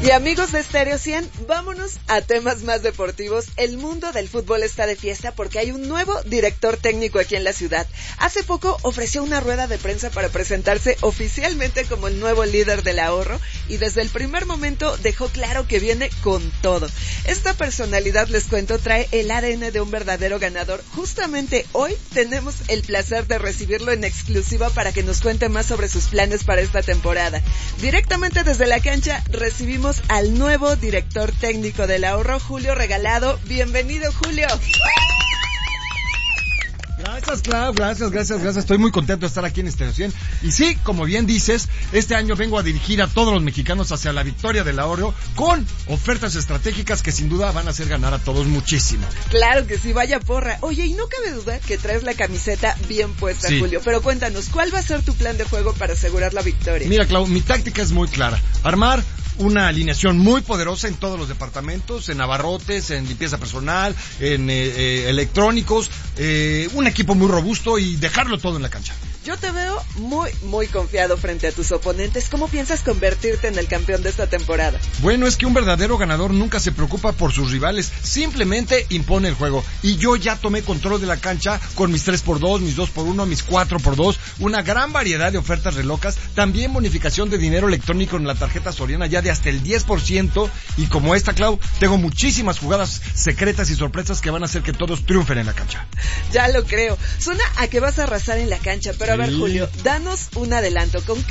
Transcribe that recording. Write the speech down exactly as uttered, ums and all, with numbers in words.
Y amigos de Stereo cien, vámonos a temas más deportivos. El mundo del fútbol está de fiesta porque hay un nuevo director técnico aquí en la ciudad. Hace poco ofreció una rueda de prensa para presentarse oficialmente como el nuevo líder del ahorro y desde el primer momento dejó claro que viene con todo. Esta personalidad, les cuento, trae el A D N de un verdadero ganador. Justamente hoy tenemos el placer de recibirlo en exclusiva para que nos cuente más sobre sus planes para esta temporada. Directamente desde la cancha recibimos al nuevo director técnico del ahorro, Julio Regalado. Bienvenido, Julio. Gracias, Clau, gracias, gracias, gracias. Estoy muy contento de estar aquí en Stereo cien. Y sí, como bien dices, este año vengo a dirigir a todos los mexicanos hacia la victoria del ahorro con ofertas estratégicas que sin duda van a hacer ganar a todos muchísimo. Claro que sí, vaya porra. Oye, y no cabe duda que traes la camiseta bien puesta, sí. Julio. Pero cuéntanos, ¿cuál va a ser tu plan de juego para asegurar la victoria? Mira, Clau, mi táctica es muy clara. Armar una alineación muy poderosa en todos los departamentos, en abarrotes, en limpieza personal, en eh, eh, electrónicos, eh, un equipo muy robusto y dejarlo todo en la cancha. Yo te veo muy, muy confiado frente a tus oponentes. ¿Cómo piensas convertirte en el campeón de esta temporada? Bueno, es que un verdadero ganador nunca se preocupa por sus rivales, simplemente impone el juego. Y yo ya tomé control de la cancha con mis tres por dos, mis dos por uno, mis cuatro por dos, una gran variedad de ofertas relocas, también bonificación de dinero electrónico en la tarjeta Soriana ya de hasta el diez por ciento. Y como esta, Clau, tengo muchísimas jugadas secretas y sorpresas que van a hacer que todos triunfen en la cancha. Ya lo creo. Suena a que vas a arrasar en la cancha, pero a ver, Julio, danos un adelanto. ¿Con qué